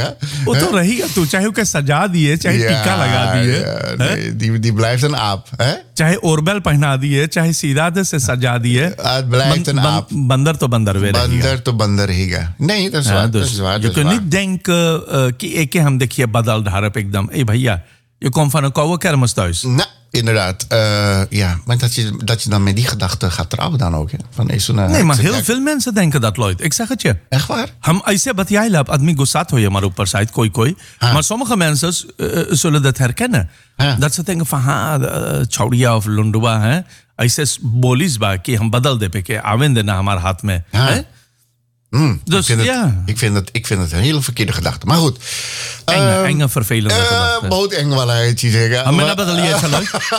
रहेगा. वो तो रहेगा तू, चाहे उसे सजा दिए, चाहे टीका लगा दिए, die blijft een aap. चाहे ओरबेल पहना दिए, चाहे सीधा से सजा दिए, blijft een aap. बंदर तो बंदर वे रहेगा. बंदर तो बंदर रहेगा. Nee, dat is waar. Dat is waar. Je kunt niet denken कि एक हम देखिए बदल धारप एकदम. भैया, je komt van een koude kermis thuis. Nou, inderdaad. Ja, maar dat je dan met die gedachte gaat trouwen dan ook. Hè? Van, nee, maar heel veel mensen denken dat, Lloyd. Ik zeg het je. Echt waar? हम ऐसे बतियाइला आदमी गुस्सा हो हमारे ऊपर शायद कोई maar sommige mensen zullen dat herkennen. Dat ze denken van Chowdiah of लुंडुआ है ऐसे बोलीस बा कि हम बदल दे पे के आवेंदे ना हमारे हाथ में. Dus, ik vind het een hele verkeerde gedachte. Maar goed. Enge vervelende gedachte. बहुत eng वाला है चीजें. हमें ना बदलिए चलो.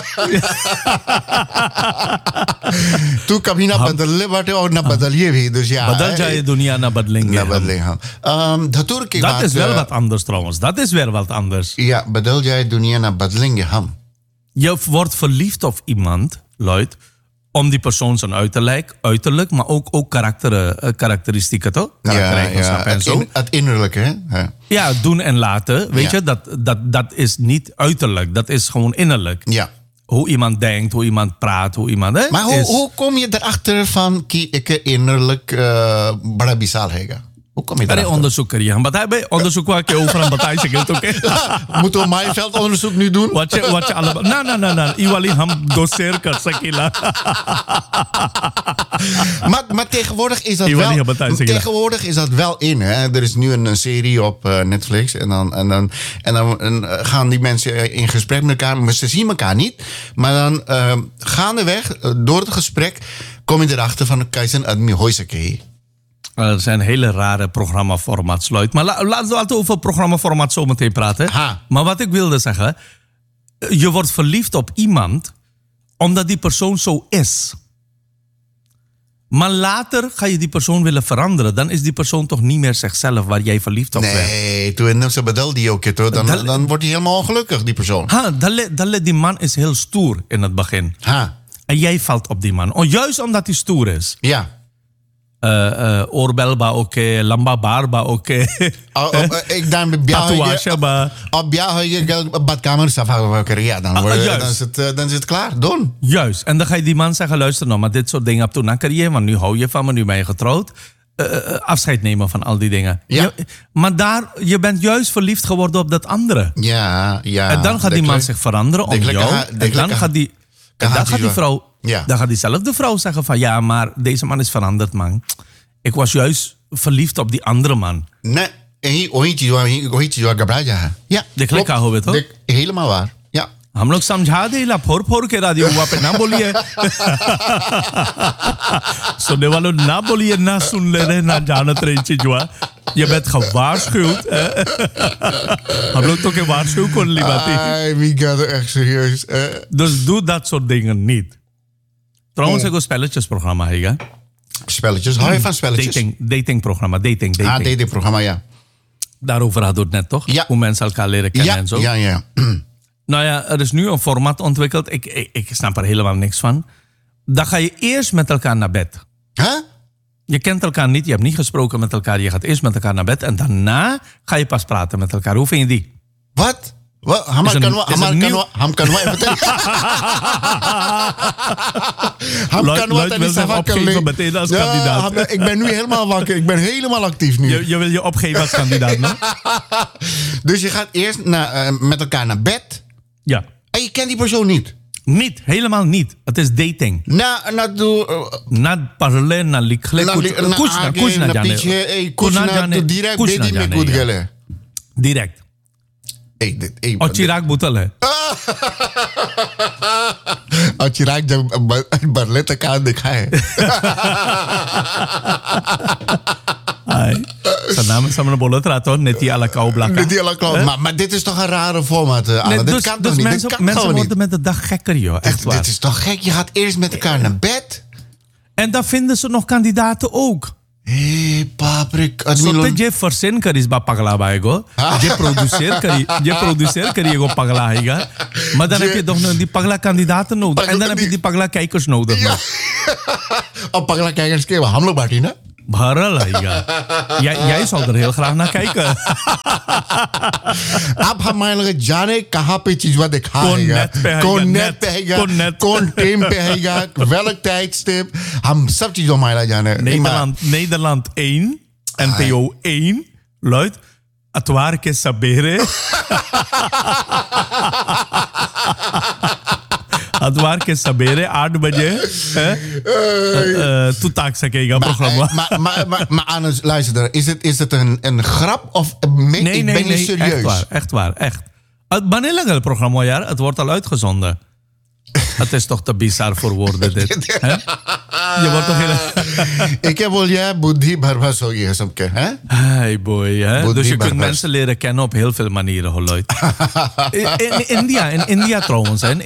तू कभी ना बदलने बाटे और ना बदलिए भी. Dus ja. बदल जाए दुनिया ना बदलेंगे. ना बदलेंगे हम. धतूर की बात. Dat is wel wat anders trouwens. Dat is weer wat anders. Ja, बदल जाए दुनिया ना बदलेंगे हम. Je wordt verliefd op iemand, Lloyd, om die persoon zijn uiterlijk, maar ook karakteristieken, toch? Het innerlijke, hè? Ja, doen en laten. Weet je, dat is niet uiterlijk. Dat is gewoon innerlijk. Ja. Hoe iemand denkt, hoe iemand praat, hoe iemand... Maar hoe kom je erachter van ki ik innerlijk bada bisal hega? Hoe kom je erachter? अरे onderzoek करिए हम बताए भाई onderzoek हुआ के ऊपर हम बताई सके तो के moeten we Maaiveld onderzoek nu doen? Wat je allemaal ना इवाली हम doseer कर सकेला maar tegenwoordig is dat tegenwoordig is dat wel in, hè? Er is nu een serie op Netflix en dan gaan die mensen in gesprek met elkaar, maar ze zien elkaar niet, maar dan gaandeweg door het gesprek kom je erachter van Kaizen Admi Hoyseke. Er zijn hele rare programmaformats, Lloyd. Maar laten we over programmaformat zo meteen praten. Maar wat ik wilde zeggen, je wordt verliefd op iemand omdat die persoon zo is. Maar later ga je die persoon willen veranderen. Dan is die persoon toch niet meer zichzelf waar jij verliefd op bent. Nee, toen ze bedel die ook, dan wordt hij helemaal ongelukkig, die persoon. Die man is heel stoer in het begin. En jij valt op die man. Juist omdat hij stoer is. Ja. Oorbel ba oké, lamba baar ba oké. Ik dan tatoeage ba. Op je badkamer safa ja, dan is het klaar. Doen. Juist. En dan ga je die man zeggen, luister nou, maar dit soort dingen heb toen na carrière, want nu hou je van me, nu ben je getrouwd. Afscheid nemen van al die dingen. Ja. Maar je bent juist verliefd geworden op dat andere. Ja. En dan gaat die man zich veranderen om jou. En dan gaat die vrouw... Ja. Dan gaat diezelfde vrouw zeggen van ja, maar deze man is veranderd, man. Ik was juist verliefd op die andere man. Nee, ja, klopt. Helemaal waar. Ja. हम लोग समझा दे ला फोर के रादियो हुआ पे ना बोलिए सुनने वालों ना बोलिए ना सुन ले रहे ना जानत रहे चीज हुआ je bent gewaarschuwd. हम लोग तो के waarschuw kon libatie. Wie gaat er echt serieus? Dus doe dat soort dingen niet. Trouwens, ik een spelletjesprogramma, hè? Spelletjes? Hou je van spelletjes? Datingprogramma, dating. Datingprogramma, ja. Daarover hadden we het net, toch? Ja. Hoe mensen elkaar leren kennen en zo. Ja. Nou ja, er is nu een format ontwikkeld. Ik snap er helemaal niks van. Dan ga je eerst met elkaar naar bed. Huh? Je kent elkaar niet, je hebt niet gesproken met elkaar. Je gaat eerst met elkaar naar bed en daarna ga je pas praten met elkaar. Hoe vind je die? Wat? Ham kan we opgeven meteen als kandidaat. Ik ben nu helemaal wakker. Ik ben helemaal actief nu. Je wil je opgeven als kandidaat, no? Dus je gaat eerst met elkaar naar bed. Ja. En je kent die persoon niet. Niet, helemaal niet. Het is dating. Na parle na likhle kuch na jane. Direct. और चिराग बोतल है और चिराग जब बरले तक का दिखा है zijn naam is allemaal bolle trato neti alla kau blakka. Maar dit is toch een rare format, Anne? Dit kan toch niet? Mensen worden met de dag gekker, joh. Echt waar. Dit is toch gek? Je gaat eerst met elkaar naar bed. En dan vinden ze nog kandidaten ook. Hey, paprik. Sote je versen karis ba pagla baego. Je produceer kari go pagla haiga. Maar dan heb je toch nog die pagla kandidaten nodig. En dan heb je die pagla kijkers nodig. Ja. Op pagla kijkers keer we hamlo baati na. Bharal haiga. Jij zal er heel graag naar kijken. Ab hamaire jane kaha pe cheez wat ik haega. Kon net pe haiga. Kon team pe haiga. Welk tijdstip. Ham sab cheez hamaira jane. Nederland 1. NPO 1. Luid. Atwar ke sabere. Atwar ke sabere 8 बजे तू ताक सकेगा programma. Maar Anus, luister, is het een grap of nee, ben je serieus? Echt waar. Wanneer lang het programma, ja? Het wordt al uitgezonden. Het is toch te bizar voor woorden dit. Hè? Je wordt toch heel... Ik heb wel jij buddhi barbas ho gaya sabke, hè? Hey boy, hè? Dus je kunt mensen leren kennen op heel veel manieren, geluid. In India trouwens, hè?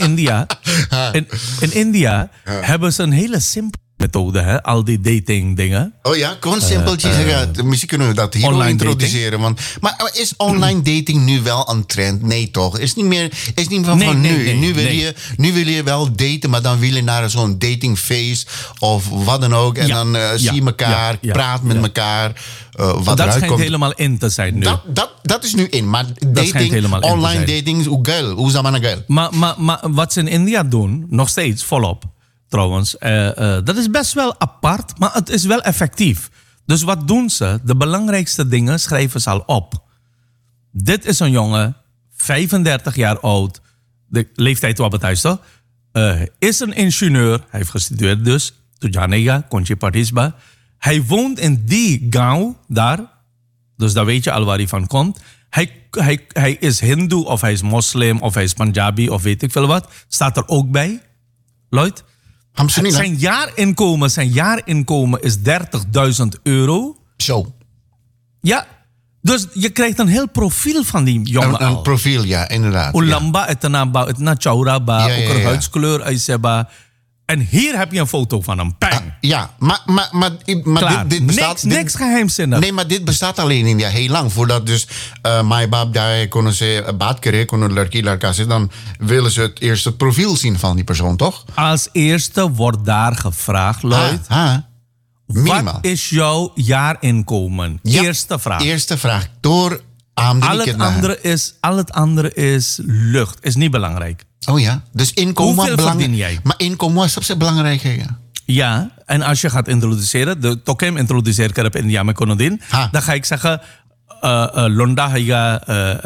In India hebben ze een hele simpele methode, hè? Al die dating dingen. Oh ja, gewoon simpeltjes. Misschien kunnen we dat hier wel introduceren. Maar is online dating nu wel een trend? Nee toch? Is niet van nu. Nu wil je wel daten, maar dan wil je naar zo'n datingfeest of wat dan ook. En dan zie je elkaar, praat met elkaar. Dat schijnt helemaal in te zijn nu. Dat is nu in. Maar dating, online dating, hoe zou man geil? Maar wat ze in India doen, nog steeds volop. Trouwens, dat is best wel apart, maar het is wel effectief. Dus wat doen ze? De belangrijkste dingen schrijven ze al op. Dit is een jongen, 35 jaar oud, de leeftijd wat betuigt toch? Is een ingenieur, hij heeft gestudeerd dus, Tujanega, Conchi Patisba. Hij woont in die gaon daar, dus daar weet je al waar hij van komt. Hij is hindoe of hij is moslim of hij is Punjabi of weet ik veel wat. Staat er ook bij, Lloyd. Zijn jaarinkomen is €30.000. Zo. Ja, dus je krijgt een heel profiel van die jongen Een profiel, ja, inderdaad. Ulamba, etna chauraba, ook een huidskleur, aiseba. En hier heb je een foto van hem. Bang. Ja, maar dit bestaat... Niks geheimzinnig. Nee, maar dit bestaat alleen in India heel lang. Voordat dus mijn baab daar konden ze baat krijgen, konden ladki ladka zijn, dan willen ze eerst het profiel zien van die persoon, toch? Als eerste wordt daar gevraagd, Lloyd. Wat is jouw jaarinkomen? Ja, eerste vraag. Eerste vraag. Door al het andere is lucht. Is niet belangrijk. Oh ja, dus inkomen belangrijk. Hoeveel verdien jij? Maar inkomen is op zich belangrijk, ja. Ja, en als je gaat introduceren, de tokem introduceer ik op India met Konodin, dan ga ik zeggen, Londa, hij ga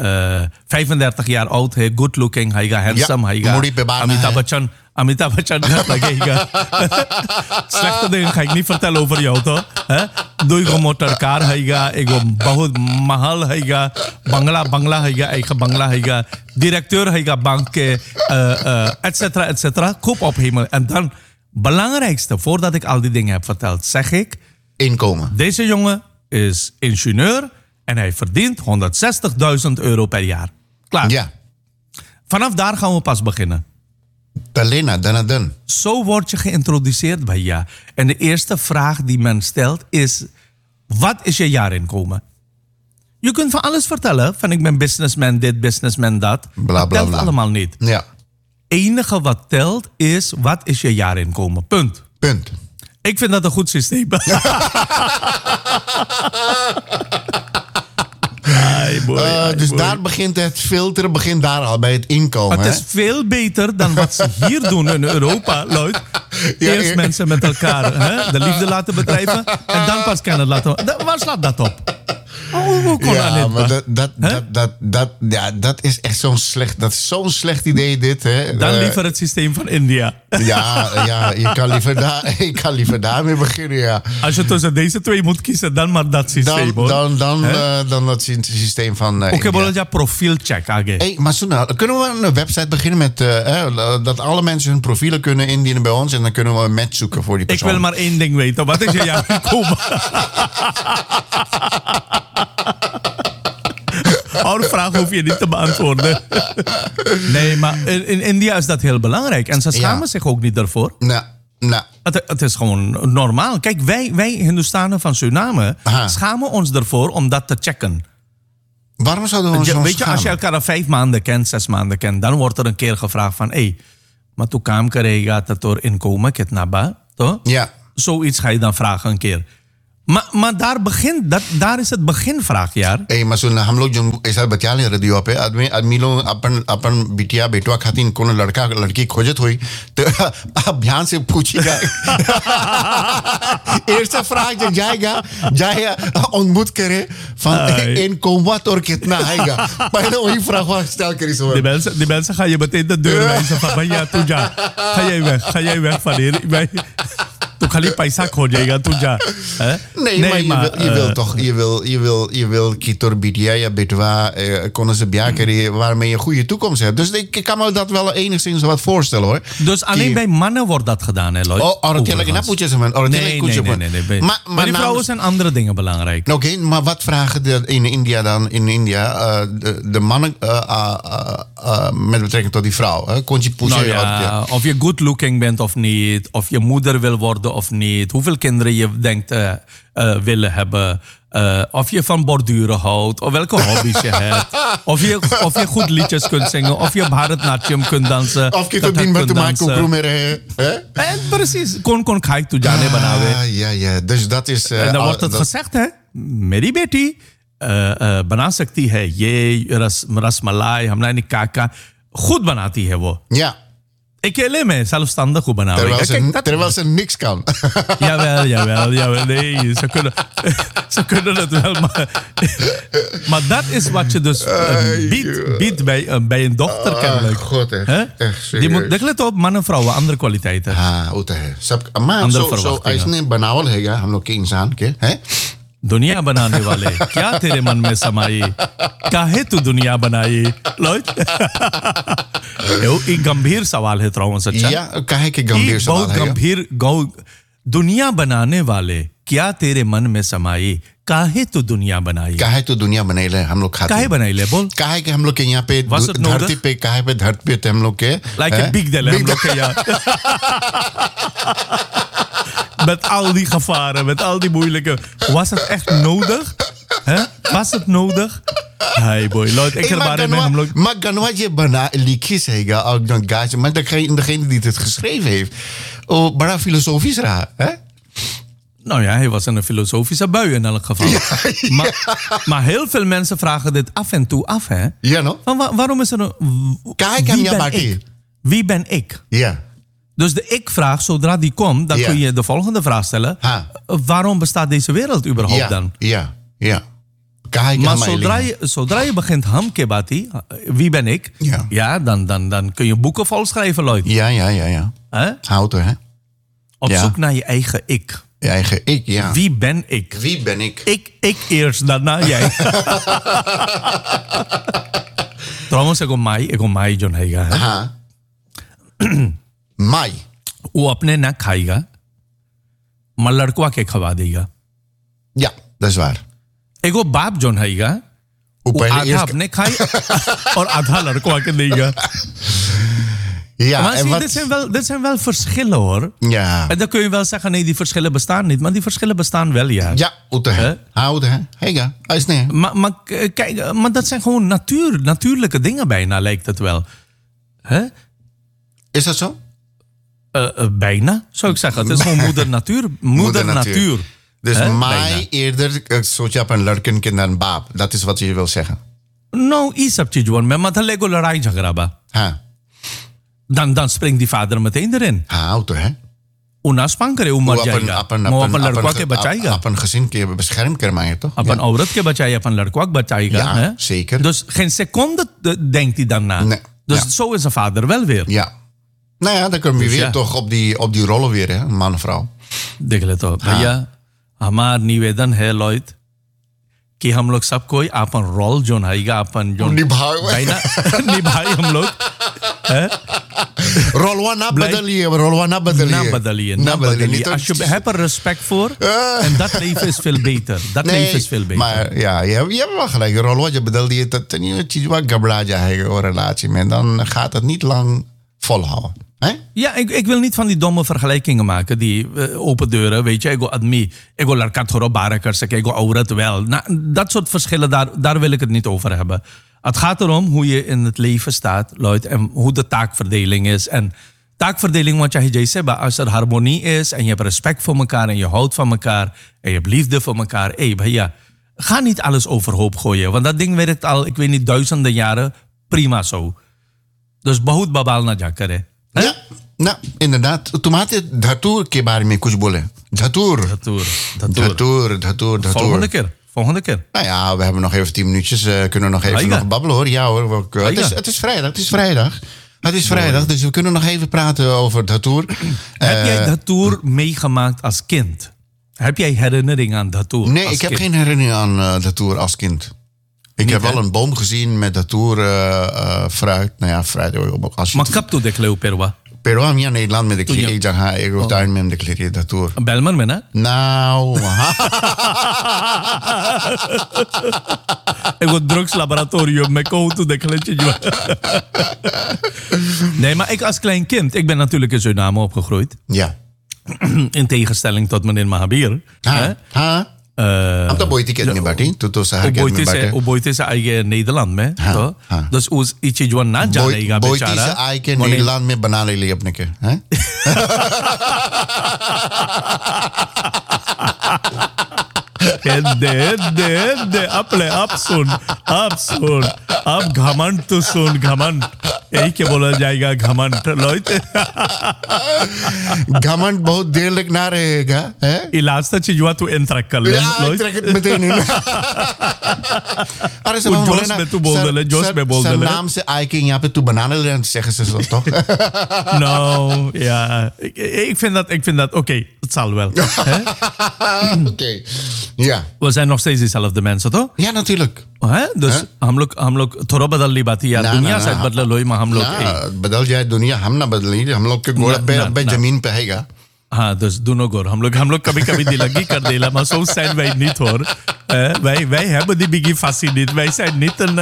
35 jaar oud, hij good looking, hij ga handsome, hij ga Amitabh Bachchan gaat lagega. Slechte dingen ga ik niet vertellen over jou, toch? Doe je motorcar, hij ga, ik ga bahut mahal, hij ga bangla, hij ga, eigen bangla, hij ga directeur, hij ga bank, et cetera. Koop op hemel. En dan, belangrijkste, voordat ik al die dingen heb verteld, zeg ik... Inkomen. Deze jongen is ingenieur en hij verdient €160.000 per jaar. Klaar. Ja. Vanaf daar gaan we pas beginnen. Dan. Zo word je geïntroduceerd bij ja. En de eerste vraag die men stelt is... Wat is je jaarinkomen? Je kunt van alles vertellen. Van ik ben businessman dit, businessman dat. Dat telt allemaal niet. Ja. Enige wat telt is... Wat is je jaarinkomen? Punt. Ik vind dat een goed systeem. Dus daar begint het filteren, begint daar al bij het inkomen. Het is veel beter dan wat ze hier doen in Europa, Lloyd. Eerst mensen met elkaar de liefde laten bedrijven en dan pas kennen laten. Waar slaat dat op? Hoe kon dat is echt zo'n slecht idee dit. Hè. Dan liever het systeem van India. Ja, je kan liever daarmee beginnen, ja. Als je tussen deze twee moet kiezen, dan maar dat systeem, dan dat systeem van Oké, bolja profielcheck. Hey, maar kunnen we een website beginnen met dat alle mensen hun profielen kunnen indienen bij ons en dan kunnen we een match zoeken voor die persoon. Ik wil maar één ding weten. Wat is je jaarinkomen? Oude vraag hoef je niet te beantwoorden. Nee, maar in India is dat heel belangrijk. En ze schamen zich ook niet daarvoor. Het is gewoon normaal. Kijk, wij Hindustanen van Suriname schamen ons ervoor om dat te checken. Waarom zouden we ons weet je, als je elkaar al 5 maanden kent, 6 maanden kent, dan wordt er een keer gevraagd van, maar toen kwam gaat het door inkomen, kitnaba, toch? Ja. Zoiets ga je dan vragen een keer. Maar daar is het beginvraag, यार. maar सुन हम लोग जो ऐसा बचा ले रेडियो पे आदमी लोग अपन बिटिया बेटवा खातिर कोनो लड़का लड़की खोजत हुई तो आप ध्यान से पूछिएगा ऐसा फ्राग जो जाएगा उन्मुख करे in combat और कितना आएगा पहले वही फ्राग स्टाइल करी सो die mensen gaan je meteen de deur wijzen van भैया तू जा ga jij weg van hier तू खाली पैसा खोजेगा तू जा nee maar je wil kitor bidia ja betwa konden ze biakeri waarmee je een goede toekomst hebt. Dus ik kan me dat wel enigszins wat voorstellen hoor. Dus alleen bij mannen wordt dat gedaan hè Lloyd? Nee. Maar die vrouwen zijn andere dingen belangrijk. Oké, maar wat vragen in India dan? In India de mannen met betrekking tot die vrouw. Kon je pushen? Of je good looking bent of niet. Of je moeder wil worden of niet. Hoeveel kinderen je denkt willen hebben. Of je van borduren houdt. Of welke hobby's je hebt. Of je goed liedjes kunt zingen. Of je Bharatnatyam kunt dansen. Of je kunt dansen. Precies. Kon kijk tu jane banawe. Ja. Dus dat is... en dan wordt het gezegd hè. Meri beti. बना सकती है ये रसमलाई हमने नहीं काका खुद बनाती है वो ja अकेले में zelfstandig goed बनावे terwijl ze niks kan jawel nee ze kunnen het wel maar dat is wat je dus biedt bij een dochter kennelijk god echt die moet let op mannen vrouwen andere kwaliteiten होता है सब maar zo ऐसने बनावल है हम लोग के इंसान के हैं दुनिया बनाने वाले क्या तेरे मन में समाई काहे तू दुनिया बनाई लॉयड एक गंभीर सवाल है त्राउन सच्चा या काहे के गंभीर सवाल है गंभीर दुनिया बनाने वाले क्या तेरे मन में समाई काहे तू दुनिया बनाई काहे तू दुनिया बनाइले हम लोग खाते काहे बनाइले बोल काहे के हम लोग के यहाँ पे धरती पे काहे पे धरती पे हम लोग के like a big deal हम लोग के यहाँ met al die gevaren, met al die moeilijke... Was het echt nodig? Was het nodig? Hey boy, Lloyd, ik er maar mee hem... Maar ganwa je bana likhi sega ook dan gaatje, maar degene die het geschreven heeft. Oh, bana filosofisch raar, hè? Nou ja, hij was een filosofische bui in elk geval. Ja. Maar heel veel mensen vragen dit af en toe af, hè? Ja, no? Waarom is er een... Wie ben ik? Ja. Dus de ik-vraag, zodra die komt, dan kun je de volgende vraag stellen. Waarom bestaat deze wereld überhaupt dan? Ja. Maar zodra je begint hamkebati, wie ben ik? Ja, dan kun je boeken vol schrijven, Lloyd. Ja. Houd er, hè? Op zoek naar je eigen ik. Je eigen ik, ja. Wie ben ik? Wie ben ik? Ik eerst, daarna jij. Trouwens, ik kom mij John Heiga. माई वो अपने ना खाएगा मर लड़का के खवा देगा या dat is waar एगो बाप जोन हैगा वो आधा अपने खाए और आधा लड़का के देगा ja maar dit zijn wel verschillen hoor ja en dan kun je wel zeggen nee die verschillen bestaan niet maar die verschillen bestaan wel ja houden hega is nee maar kijk maar dat zijn gewoon natuurlijke dingen bijna lijkt het wel hè is dat zo bijna, zou ik zeggen. Het is gewoon moeder natuur. Dus mij eerder soort je op een lurken kind dan baap. Dat is wat je wil zeggen. Nou, iets heb je gewoon. Maar dan lego larai jagraba. Dan springt die vader meteen erin. Auto, hè? Una spankere umar jayega. Maar op een लड़का के बचाएगा. op een gezin के bescherm करवाएंगे toch? Op een औरत के बचाएगा, op een लड़का बचाएगा. Ja, zeker. Dus geen seconde denkt hij daarna. Nee. Dus zo is een vader wel weer. Ja. Nou ja, dan komen we weer toch op die rollen weer, hè? Man en vrouw. देख ले तो भैया हमार निवेदन है लॉयड कि हम लोग सब कोई अपन रोल जो नाइगा अपन जो निभाए हम लोग rolwa na bedeliye als je hebt er respect voor en dat leven is veel beter maar ja je hebt wel gelijk rolwa je bedeliye dat je iets wat gabla jaayega een relatie met dan gaat het niet lang volhouden. Ja, ik wil niet van die domme vergelijkingen maken. Die open deuren, weet je. Ik wil larkat horo barakers, ik wil aurat wel. Nou, dat soort verschillen, daar wil ik het niet over hebben. Het gaat erom hoe je in het leven staat, Lloyd. En hoe de taakverdeling is. En taakverdeling, wat jij zei, als er harmonie is en je hebt respect voor elkaar en je houdt van elkaar en je hebt liefde voor elkaar. Ga niet alles overhoop gooien, want dat ding werkt al, ik weet niet, duizenden jaren prima zo. Dus bahut babal na jakare. Ja, nou, inderdaad. Tomate dhatur ke baare mein kuch bole. Dhatur. Volgende keer. Nou ja, we hebben nog even 10 minuutjes. Kunnen we nog even babbelen hoor. Ja hoor. Het is vrijdag. Dus we kunnen nog even praten over Dhatur. Heb jij Dhatur meegemaakt als kind? Heb jij herinnering aan Dhatur? Nee, ik heb geen herinnering aan Dhatur als kind. Ik heb wel een boom gezien met Dhatur fruit. Nou ja, fruit. Maar kapto de kleu perwa? Perwa minha Nederland met de kleur. Ik dacht, ik wil tuin met de kleur Dhatur. Belmer men, hè? Nou. Ik word drugslaboratorium met koud de kletje. Nee, maar ik als klein kind, ik ben natuurlijk in Suriname opgegroeid. Ja. In tegenstelling tot meneer Mahabir. Amta boy tiket ni Barty, tuto sa haket ni Barty. Boy sa eigen Nederland में, तो dus उस इच्छी जो ना जानेगा बेचारा. Boy sa eigen Nederland में बना ले अपने के, हैं? दे अब सुन अब घमंड तो सुन घमंड यही क्या बोला जाएगा घमंड लोइत घमंड बहुत देर तक ना रहेगा है इलाज तो चीजवा तू इंतरक कर ले लोइत अरे जोश में तू बोल दे जोश में बोल दे नाम से आए कि यहाँ पे तू बनाने ले zeggen ze zo toch no ja ik vind dat oké het zal wel oké. Ja. We zijn nog steeds dezelfde mensen, toch? Ja, natuurlijk. Dus हम लोग थोड़ा बदल ली बात यार दुनिया शायद बदल लोई में हम लोग बदल जाए दुनिया हम ना बदलेंगे हम लोग के गोड़ पे जमीन पे हैगा. हाँ dus दोनों गोर हम लोग कभी दिलगी कर देला maar zo zijn wij niet hoor. Wij hebben die biggie fassie niet. Wij zijn niet een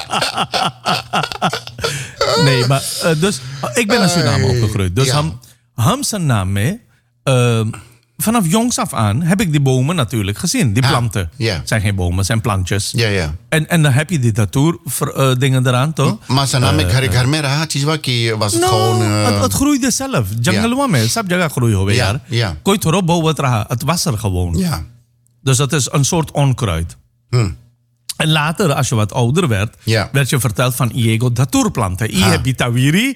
nee, maar dus ik ben in Suriname opgegroeid. Dus ham zijn naam mee vanaf jongs af aan heb ik die bomen natuurlijk gezien. Die planten. Het zijn geen bomen, het zijn plantjes. Ja. En dan heb je die Dhatur dingen eraan, toch? Maar zijn naam घर में रहा चीज was het gewoon het groeide zelf. Jungle में सब जगह groeien होवे यार. कोई थोड़ा बहुत रहा. Het was er gewoon. Ja. Dus dat is een soort onkruid. En later, als je wat ouder werd, werd je verteld van Iego Dhatur planten. Ihe bitawiri,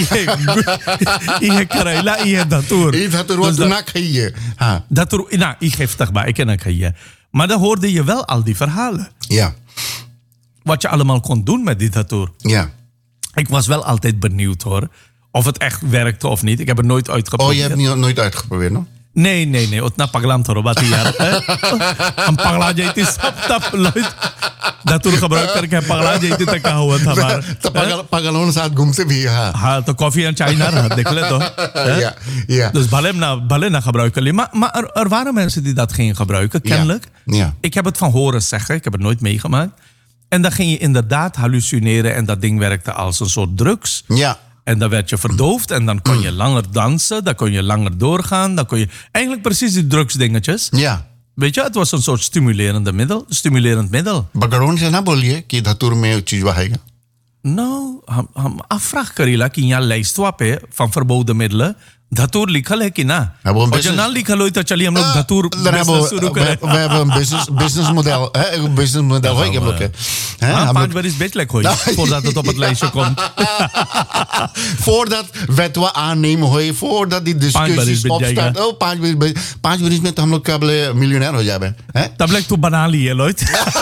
Ihe Karela, Ihe Dhatur. Ihe Dhatur wat toen ook je. Dhatur, nou, ik geef het bij, ik ken het je. Maar dan hoorde je wel al die verhalen. Ja. Wat je allemaal kon doen met die Dhatur. Ja. Ik was wel altijd benieuwd hoor. Of het echt werkte of niet. Ik heb het nooit uitgeprobeerd. Oh, je hebt nooit uitgeprobeerd, no? Nee. Utna paglam thoro bati yaar. हम पगला जाती सब तब Dhatur खबर करके पगला जाती तक कहा हुआ था हमारा. तो पगलों के साथ घूमते भी हाँ तो कॉफी एंड चाय ना रहा देख ले तो. Ja. Dus भले ना gebruiken. Maar er waren mensen die dat gingen gebruiken, kennelijk. Ja. Ik heb het van horen zeggen, ik heb het nooit meegemaakt. En dan ging je inderdaad hallucineren en dat ding werkte als een soort drugs. Ja. En dan werd je verdoofd en dan kon je langer dansen, dan kon je langer doorgaan, dan kon je eigenlijk precies die drugsdingetjes. Ja. Weet je, het was een soort stimulerend middel. Bagaron se na boलिए कि Dhatur में चीज है. Nou, हम afvraag करीला कि यहाँ lijstवा पे van verboden middelen Dhatur लिखल है कि ना? और जब ना लिखल हो तो चलिए हम लोग Dhatur business शुरू करें. We hebben een business model, hè? Een business model hoor ik heb ook. Hè? 5 jaar is beter hoor, voordat het op het lijstje komt. Voordat wet we aannemen hoor, voordat die discussies opstaan. Oh, 5 jaar में तो हम लोग कब मिलियनेयर हो जाए, हैं? तब लग तू बना लिए लोग.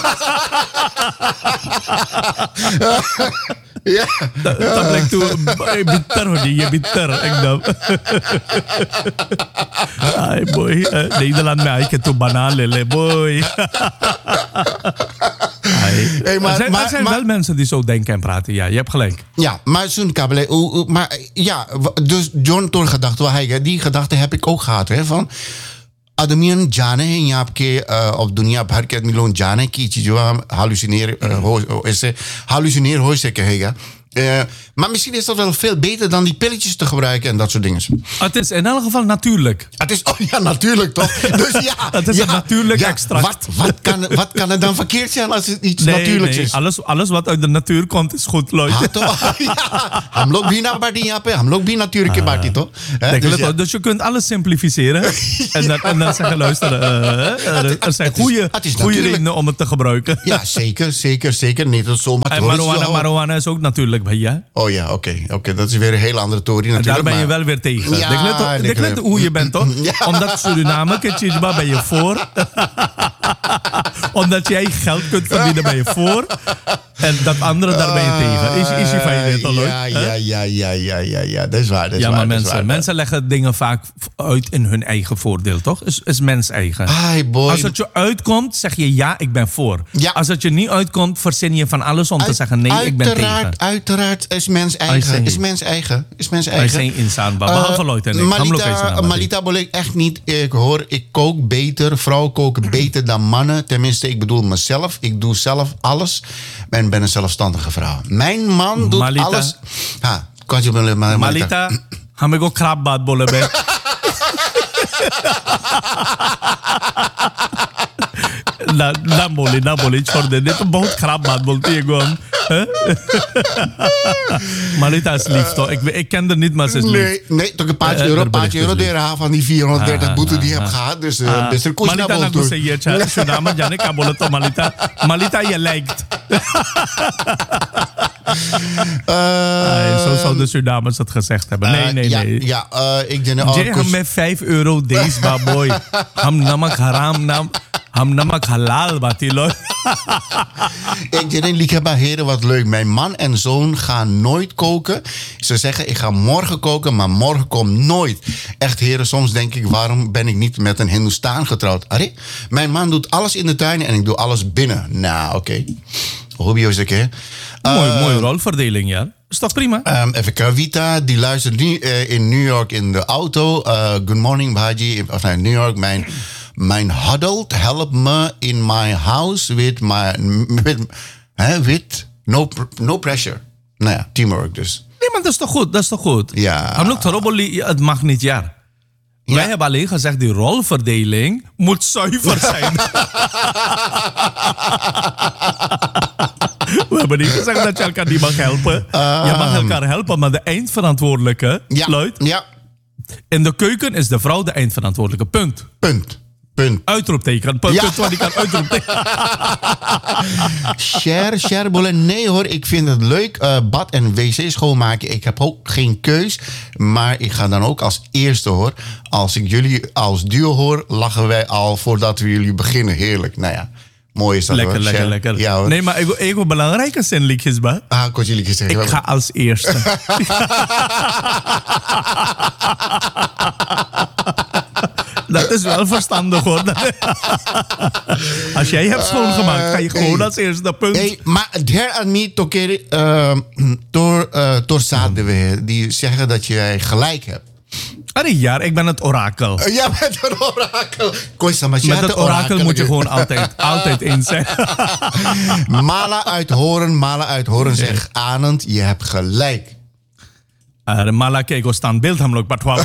Ja. तब लग तू बित्तर हो जाइए बित्तर एकदम. Ay boy, Nederland में आई के तू बना ले boy. Hey, er zijn wel mensen die zo denken en praten. Ja, je hebt gelijk. Ja, maar zo'n kabele. Maar ja, dus John Tor gedachte, die gedachte heb ik ook gehad. Hè, van आदमियन जाने हैं यहाँ के और दुनिया भर के आदमी लोग जाने की चीज़ों हम हालुसिनेर हो ऐसे हालुसिनेर हो से कहेगा Maar misschien is dat wel veel beter dan die pilletjes te gebruiken en dat soort dingen. Het is in elk geval natuurlijk. Het is, natuurlijk toch? Dus ja. Het is een natuurlijk extract. Wat kan er dan verkeerd zijn als het iets natuurlijks is? Alles wat uit de natuur komt is goed, Lloyd. Hamlok bina bardi jape, hamlok bina natuurlijke bardi toch? Dus je kunt alles simplificeren. En dan zeggen, luister, er zijn goede redenen om het te gebruiken. Ja, zeker. Niet dat zomaar. En marijuana is ook natuurlijk bij je. Oh ja, oké. Dat is weer een hele andere tory natuurlijk. En daar ben je wel weer tegen. Ja, ik let hoe je bent, toch? Ja. Omdat Suriname, Ketjisba, ben je voor. Omdat jij geld kunt verdienen, ben je voor. En dat andere, daar ben je tegen. Is je fijn dit al ooit? Ja, dat is waar. Maar mensen leggen dingen vaak uit in hun eigen voordeel, toch? Is mens eigen. Als het je uitkomt, zeg je ja, ik ben voor. Ja. Als het je niet uitkomt, verzin je van alles om te zeggen nee, ik ben tegen. Uiteraard is mens eigen. Is mens eigen. Wij zijn insaan, behalve Lloyd en ik. Malita Bolek, echt niet. Ik kook beter. Vrouwen koken beter dan mannen. Tenminste, ik bedoel mezelf. Ik doe zelf alles. En ben een zelfstandige vrouw. Mijn man doet alles. Malita, hame go krabbaat bolle be. Na boli. Chorde, dit een बहुत खराब बात बोलती है गो हम. Malita is lief, toch? Ik ken haar niet, maar ze is lief. Nee, toch een paar euro dera van die 430 boete die je hebt gehad. Dus best een koers naar boven. Malita, zeg je, Suriname, Janne, kabolle to Malita. Malita, je lijkt. Zo zou de Surinamers het gezegd hebben. Nee. Ik denk ook. Je hem met 5 euro deze baboy. Ham namak haram nam. Ham namak halal, Batilo. Ik denk, lieve heren, wat leuk. Mijn man en zoon gaan nooit koken. Ze zeggen, ik ga morgen koken, maar morgen komt nooit. Echt, heren, soms denk ik, waarom ben ik niet met een Hindoestaan getrouwd? Arre, mijn man doet alles in de tuin en ik doe alles binnen. Nou, oké. Hobby is ik, hè? Mooie rolverdeling, ja. Is toch prima? Even Kavita, die luistert nu in New York in de auto. Good morning, Baji. New York, mijn huddle help me in my house with no pressure. Nou ja, teamwork dus. Nee, maar dat is toch goed? Ja. Het mag niet, ja. Wij hebben alleen gezegd, die rolverdeling moet zuiver zijn. We hebben niet gezegd dat je elkaar niet mag helpen. Je mag elkaar helpen, maar de eindverantwoordelijke, Lloyd. Ja. In de keuken is de vrouw de eindverantwoordelijke. Punt. Uitroepteken. Punt waar die kan uitroepteken. Share, bollen. Nee hoor, ik vind het leuk. Bad en wc schoonmaken. Ik heb ook geen keus. Maar ik ga dan ook als eerste hoor. Als ik jullie als duo hoor, lachen wij al voordat we jullie beginnen. Heerlijk. Nou ja. Mooi is dat lekker. Ja, hoor. Nee, maar ik wil belangrijke zinnetjes, ba. Kortje liedjes zeggen. Ik ga als eerste. Dat is wel verstandig hoor. Als jij hebt schoongemaakt, ga je gewoon als eerste punt. Hey, maar der aan mij door zaten we. Die zeggen dat jij gelijk hebt. Ja, ik ben het orakel. Jij bent een orakel. Met het orakel moet je gewoon altijd eens zijn. Mala uit horen zegt Anand, je hebt gelijk. Mala kijk, standbeeld hamlok, maar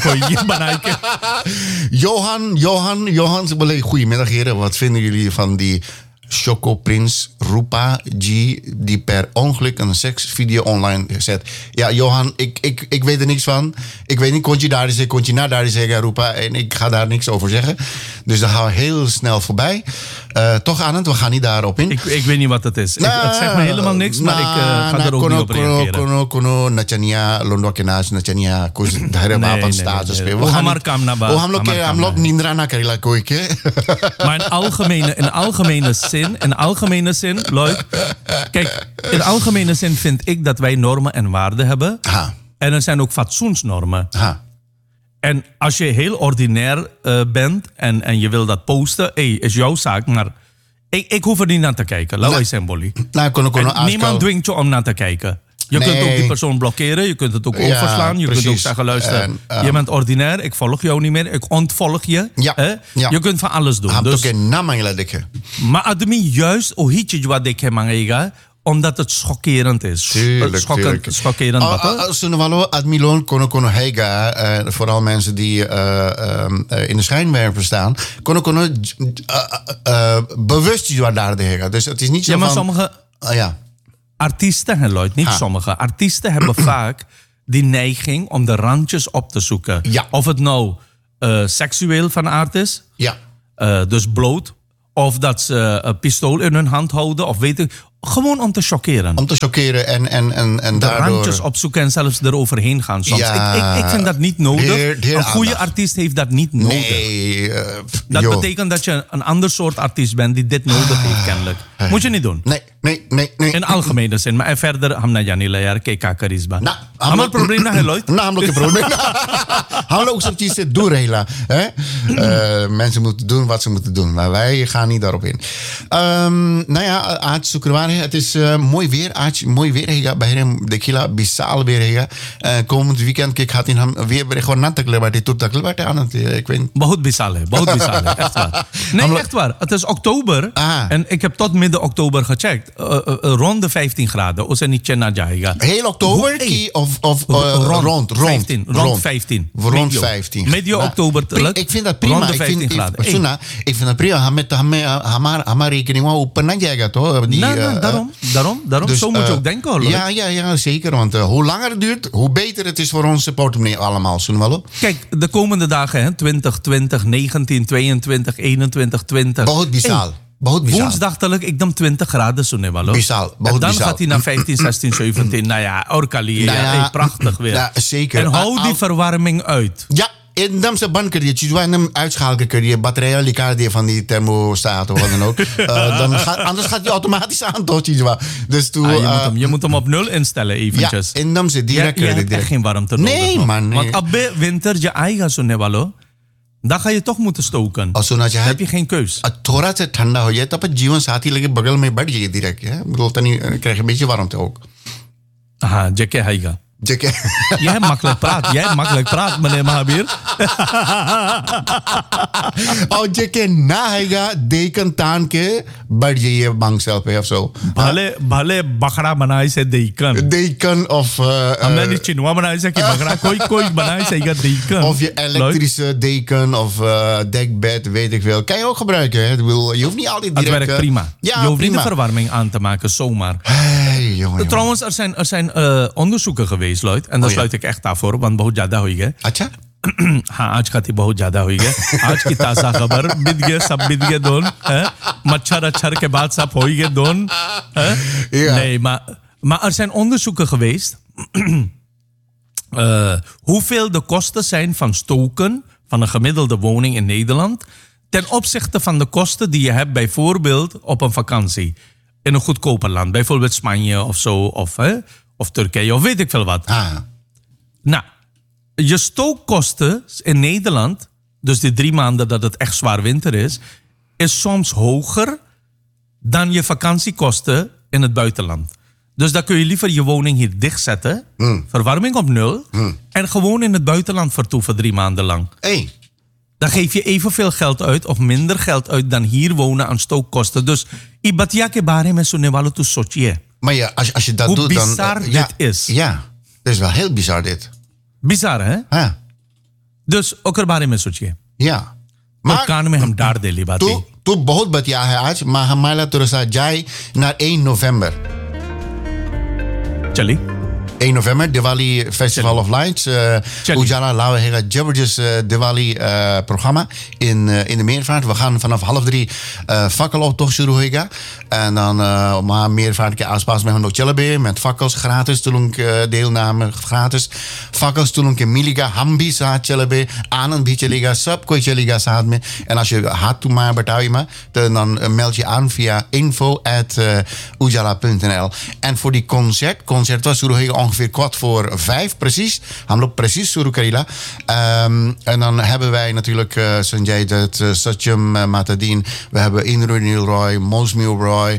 Johan, goedemiddag heren. Wat vinden jullie van die Chocoprins Rupa G die per ongeluk een seksvideo online zet? Ja, Johan, ik weet er niks van. Ik weet niet, kon je naar daar zeggen, Rupa, en ik ga daar niks over zeggen. Dus dan gaan we heel snel voorbij. Toch, Anand, we gaan niet daarop in. Ik weet niet wat het is. Het zegt me helemaal niks, maar ik ga er ook niet op reageren. Kono, Nachania, Londokenaas, Nachania, Koos, daar wapen status. We gaan maar kam naar buiten. We gaan Nindra naar Karila Koike. Maar in algemene zin, Lloyd. Kijk, in algemene zin vind ik dat wij normen en waarden hebben. En er zijn ook fatsoensnormen. En als je heel ordinair bent en je wil dat posten, is jouw zaak, maar ik hoef er niet naar te kijken. Laat wij zijn, Bolly. Niemand dwingt je om naar te kijken. Je kunt ook die persoon blokkeren, je kunt het ook overslaan. Je kunt ook zeggen, luister, je bent ordinair, ik volg jou niet meer, ik ontvolg je. Je kunt van alles doen. Dus, maar ademi juist, o hitje wat ik heb omdat het schokkerend is. Tuurlijk. Schokkerend wat? Sunwalo, admilon, kono hega. Vooral mensen die in de schijnwerper staan. Kono bewust daar de hega. Dus het is niet zo ja, maar van... sommige artiesten, Lloyd, niet sommige. Artiesten hebben vaak die neiging om de randjes op te zoeken. Ja. Of het nou seksueel van aard is. Ja. Dus bloot. Of dat ze een pistool in hun hand houden. Of weet ik. Gewoon om te chockeren. Om te chockeren en de daardoor... randjes opzoeken en zelfs eroverheen gaan soms. Ja, ik vind dat niet nodig. Een goede artiest heeft dat niet nodig. Nee, dat betekent dat je een ander soort artiest bent die dit nodig heeft kennelijk. Moet je niet doen. Nee. In algemene zin. Maar verder, hamna janila yar ke karisma. Hamar probleem na Lloyd. Namelijk een probleem. Hamla ook zo'n iets doen, Hela. Mensen moeten doen wat ze moeten doen. Maar wij gaan niet daarop in. Aard Sukrwari. Het is mooi weer. Mooi weer. Bij hem de kila bisaal weer. Komend weekend kijk gaat in hem weer gewoon natakle maar dit takle maar aan het ik weet. Bahut bisale. Echt waar. Nee, echt waar. Het is oktober en ik heb tot midden oktober gecheckt. Rond de 15 graden. Of ze niet chena jaiga. Heel oktober of rond 15. Rond 15. Rond 15. Medio oktober. Ik vind dat prima. Rond de 15 graden. Ik vind dat prima. Met hamar rekening wel op een jaiga toch? Daarom. Dus, zo moet je ook denken hoor. Ja, zeker. Want hoe langer het duurt, hoe beter het is voor onze portemonnee allemaal. Kijk, de komende dagen, hè, 20, 19, 22, 21, 20. Bahut bisaal. Woensdagelijk, ik dan 20 graden zo nemen. En dan gaat hij naar 15, 16, 17. Nou ja, Orkali. Prachtig weer. Ja, zeker. En hou die verwarming uit. Ja. En dan se ban kun je hem uitschakelen kun je batterijen likar van die thermostaat of wat dan ook. Anders gaat hij automatisch aan toch? Dus je moet hem op 0 instellen eventjes. Ja, en dan se direct. Je hebt echt geen warmte nodig. Nee man. Nee. Want op winter je eigen zo nevalo. Dan ga je toch moeten stoken. Dan heb je geen keus. थोड़ा सा ठंडा हो जाए तो अपन जीवन साथी लगे बगल में बैठ जाइए direct. Dan krijg je een beetje warmte ook. Aha, jekke haiga. Jij hebt makkelijk praat, meneer Mahabir. और जेके ना आएगा देकन तान के बैठ जाइए बांगसेल पे of zo. भले बकरा बनाए से देकन of हमने नहीं चिनवा बनाए से कि बकरा कोई बनाए से देकन. Of je elektrische deken of dekbed, weet ik veel. Kan je ook gebruiken. Hè? Je hoeft niet altijd direct... Het werkt prima. Ja, je hoeft niet de verwarming aan te maken, zomaar. Hey, jongen. Trouwens, er zijn onderzoeken geweest, Lloyd. En daar sluit ik echt af voor, want बहुत ज्यादा हुई है. अच्छा? हाँ, आज खाती बहुत ज्यादा हुई है. आज की ताज़ा खबर बिद गए सब बिद गए दोन. मच्छर के बाद सब हो गए दोन. Nee, maar er zijn onderzoeken geweest. Hoeveel de kosten zijn van stoken van een gemiddelde woning in Nederland ten opzichte van de kosten die je hebt bijvoorbeeld op een vakantie in een goedkoper land, bijvoorbeeld Spanje of zo, of Turkije of weet ik veel wat. Nou, je stookkosten in Nederland, dus die 3 maanden dat het echt zwaar winter is soms hoger dan je vakantiekosten in het buitenland. Dus dan kun je liever je woning hier dichtzetten, verwarming op 0, en gewoon in het buitenland vertoeven 3 maanden lang. Hey. Dan geef je evenveel geld uit of minder geld uit dan hier wonen aan stookkosten. Dus ibatia ke bare mein sunne walo tu sochiye. Maar ja, als je dat doet dan... Hoe bizar dit is. Ja, dat is wel heel bizar dit. Bizar, hè? Ja. Dus ook er bare mein sochiye. Ja. Maar kaन में हम डार दे ली बातें. तू बहुत बतिया है आज महामाला तुरसा जाए naar 1 november. चली 1 november, Diwali Festival of Lights. Ujala laten we een Jabberjus Diwali programma in de Meervaart. We gaan vanaf 2:30 fakkeloptocht shuru. En dan maar Meervaart aanspas met een Chelebe met fakkels gratis. Toen deelname gratis. Fakkels toen Miliga Hambi saat Chelebe. Anand bhi chalega, sab koi chalega saat me. En als je had toen maar betaal je me, dan meld je aan via info@ujala.nl. En voor die concert was shuru ongeveer 4:15 precies. Hamlo precies Suru Karila. En dan hebben wij natuurlijk Sanjay Dutt, Satyam Matadin. We hebben Indru Neil Roy, Mosmil Roy.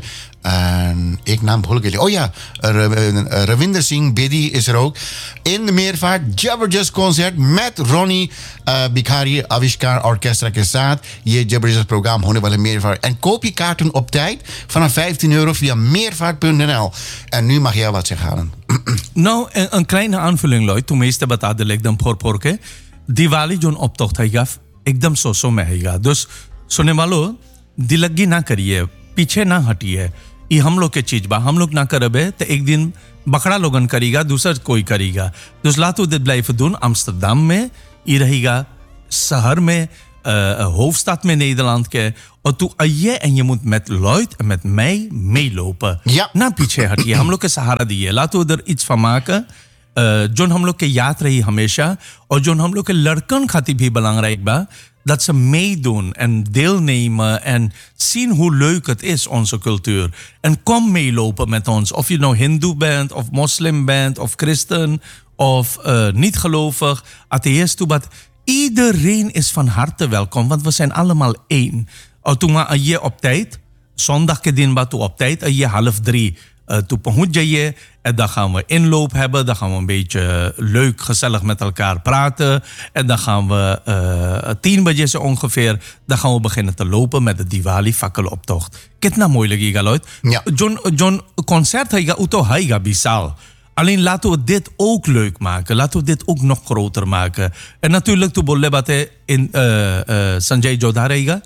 En ik naam भूल गया. Oh ja, Ravinder Singh Bedi is er ook. In de meervaart, Jabberjust concert met Ronnie Bikhari, Avishkar Orchestra के साथ. ये Jabberjust programma होने वाले meervaart. En koop je kaarten op tijd vanaf €15 via meervaart.nl. En nu mag jij wat zeggen, Alan. Nou, een kleine aanvulling, Lloyd. Toen meeste bata de lekdam por के Diwali zone optocht है एकदम सो में है. Dus सुनने वालों दिलगी ना करिए, पीछे ना हटिए. ये हम लोग के चीज बा, हम लोग ना करबे तो एक दिन बकरा लोगन करेगा, दूसरा कोई करेगा. Dus laten we dit blijven doen. Amsterdam में ये रहेगा, शहर में, hoofdstad में Nederland के. और तू आइए en je moet met Lloyd en met mij meelopen. Ja. ना पीछे हटिए, हम लोग के सहारा दिए. Laten we er iets van maken. जो हम लोग के याद रही हमेशा. और जो हम लोग के लड़कन खातिर भी belangrijk बा. Dat ze meedoen en deelnemen en zien hoe leuk het is, onze cultuur. En kom meelopen met ons. Of je nou hindoe bent, of moslim bent, of christen, of niet gelovig, atheïst. Iedereen is van harte welkom, want we zijn allemaal één. Toen maar je op tijd, zondag kedin ba toe op tijd, je 2:30. Toen pahunch je en dan gaan we inloop hebben. Dan gaan we een beetje leuk, gezellig met elkaar praten. En dan gaan we 10 baje zo ongeveer. Dan gaan we beginnen te lopen met de Diwali fakkeloptocht. Kitna moeilijk iga Lloyd. Ja. John concert haiga uto haiga bisal. Alleen laten we dit ook leuk maken. Laten we dit ook nog groter maken. En natuurlijk toen bolle bate in Sanjay Jodha haiga.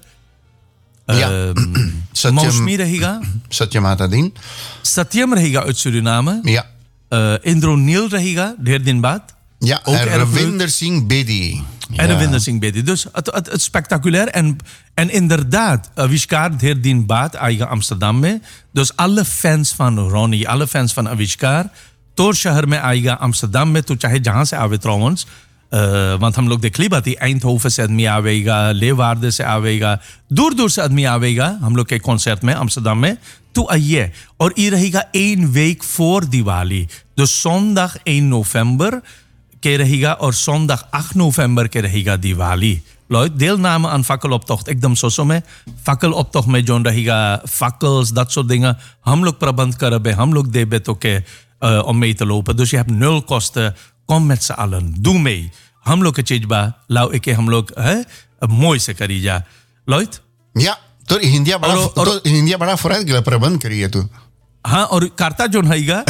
Mausmi रहेगा. Satyam Atadin. Satyam रहेगा uit Suriname. Ja. Indronil रहेगा, ढेर दिन बाद. Ja, en Ravinder Singh Bedi. En Ravinder Singh Bedi. Dus het spectaculair. En inderdaad, Avishkar ढेर दिन बाद आएगा Amsterdam में. Dus alle fans van Ronnie, alle fans van Avishkar, तोर शहर में आएगा Amsterdam में. तो चाहे जहाँ से आवे trouwens. Want हम लोग देख ली बात Eindhoven से आदमी आवेगा, लेवार्डे से आवेगा, दूर दूर से आदमी आवेगा हम लोग के कॉन्सर्ट में Amsterdam में. तो आइए. और ये रहेगा 1 week voor Diwali. Dus zondag 1 november के रहेगा और zondag 8 november के रहेगा Diwali. Lloyd, deelname aan fakkeloptocht. एकदम सोचो में fakkeloptocht में जोन रहेगा fakkels, dat soort dingen. हम लोग प्रबंध करबे, हम लोग देबे तो के om mee te lopen. Dus je hebt 0 kosten. Kom met z'n allen, doe mee. हम लोग के चीज बा, लाओ एके हम लोग मोय से करी जा. Lloyd? Ja, तो इंडिया बड़ा फौरन के लिए प्रबंध करिए तू. हाँ, और कार्ता जोन हाईगा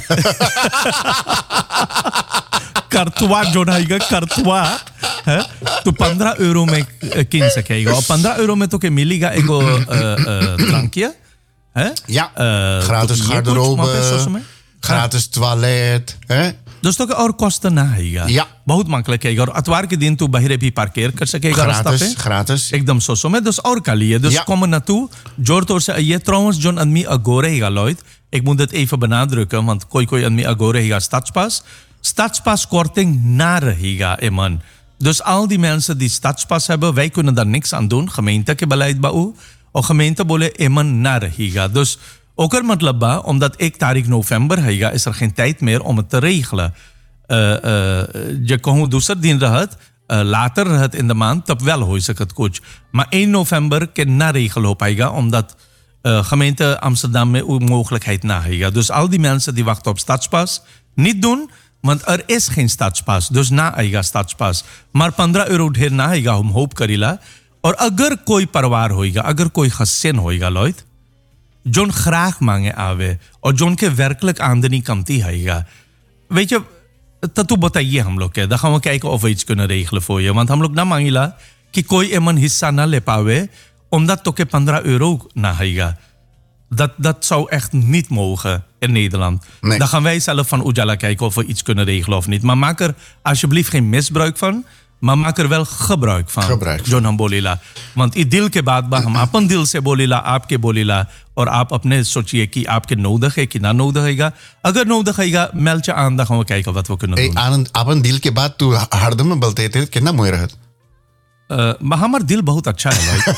करतवा जोन हाईगा करतवा है तो €15 में किन सकेगा. और €15 में तो के मिलेगा एगो ड्रांकिया है. Ja, gratis garderobe, gratis toilet, hè? दोस्तों के और kosten ना आएगा. Ja. बहुत माकले कहेगा. और अतवार के दिन तू बाहर भी पार्केर कर सकेगा रास्ता पे. Gratis. एकदम सोचो में. Dus और कालिए. Dus kom er naartoe. Joortoor se je trouwens John admi agorega Lloyd. Ik moet het even benadrukken, want kooi admi agorega stadspas. Stadspas korting na रहेगा man. Dus al die mensen die stadspas hebben, wij kunnen daar niks aan doen. Gemeente के beleid bau. और gemeente बोले man na रहेगा. Dus ook er मतलब बा, omdat ik तारीख november हैगा, is er geen tijd meer om het te regelen. Je कहूँ दूसर दिन रहत, later रहत in de maand, तब wel हो सकत कुछ. Maar 1 november के ना regel हो पाएगा, omdat gemeente Amsterdam में mogelijkheid na हैगा. Dus al die mensen die wachten op stadspas, niet doen, want er is geen stadspas. Dus na आएगा stadspas. Maar €15 ढेर ना हैगा, हम hope करीला. और अगर कोई परिवार होएगा, अगर कोई gezin होएगा, Lloyd, जोन graag मांगे आवे और जोन के werkelijk आमदनी कमती हैगा. Weet je, dat बताइए हम लोग के. Dan gaan we kijken of we iets kunnen regelen voor je. Want हम लोग ना मांगिला कि कोई एमन हिस्सा ना ले पावे omdat तो के €15 ना हैगा. Dat zou echt niet mogen in Nederland. Nee. Dan gaan wij zelf van Ujala kijken of we iets kunnen regelen of niet. Maar maak er alsjeblieft geen misbruik van. Maar maak er wel gebruik van. जो हम बोलीला. Want ई दिल के बाद बा हम अपन दिल से बोलीला, आपके बोलीला और आप अपने सोचिए कि आपके nodig है कि ना nodig हैगा. अगर nodig हैगा, meld je aan, dan gaan we kijken wat we kunnen doen. Aan अपन दिल के बाद तू हरदम में बोलते थे कितना मोय रहत. हमारा दिल बहुत अच्छा है भाई.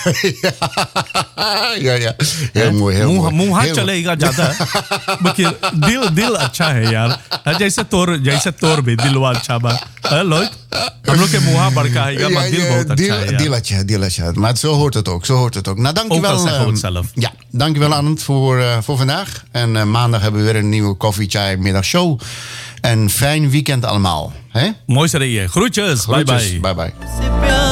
heel mooi, heel mooi. मुंह हाथ चलेगा ज्यादा, दिल अच्छा है यार. जैसे तोर भी दिलवा अच्छा बा. Lloyd, हम लोग के मुंह बड़का है, maar दिल बहुत अच्छा है. Diel अच्छा. Maar zo hoort het ook. Nou, dankjewel. Ja, dankjewel Anand voor vandaag. En maandag hebben we weer een nieuwe koffie-chai middagshow. En fijn weekend allemaal. Mooi zo. Groetjes. Bye bye. Bye bye.